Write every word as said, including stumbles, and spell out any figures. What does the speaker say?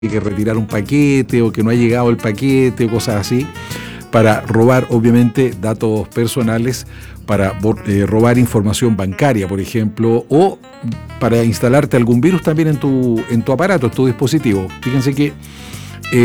que retirar un paquete o que no ha llegado el paquete o cosas así, para robar obviamente datos personales, para eh, robar información bancaria, por ejemplo, o para instalarte algún virus también en tu, en tu aparato, en tu dispositivo. Fíjense que